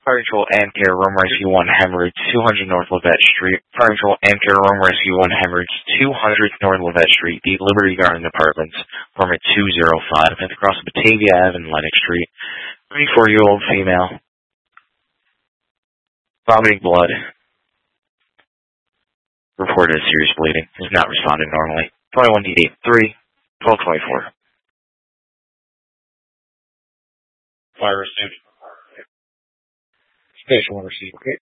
Fire Control and Care, Room Rescue 1 Hemorrhage, 200 North Levette Street. Fire Control and Care, Room Rescue 1 Hemorrhage, 200 North Levette Street. The Liberty Garden Apartments, permit 205. That's across Batavia Ave and Lennox Street. 34-year-old female. Vomiting blood. Reported as serious bleeding. Has not responded normally. 21D83, 1224. Fire received. Station 1 received. Okay.